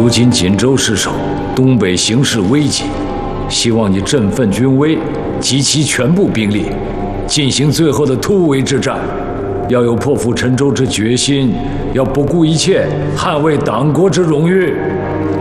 如今锦州失守，东北形势危急，希望你振奋军威，集齐全部兵力，进行最后的突围之战。要有破釜沉舟之决心，要不顾一切捍卫党国之荣誉。